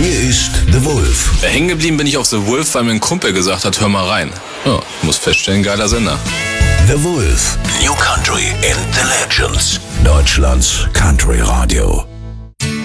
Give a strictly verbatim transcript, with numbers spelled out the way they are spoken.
Hier ist The Wolf. Hängen geblieben bin ich auf The Wolf, weil mir ein Kumpel gesagt hat, hör mal rein. Ja, ich muss feststellen, geiler Sender. The Wolf. New Country and the Legends. Deutschlands Country Radio.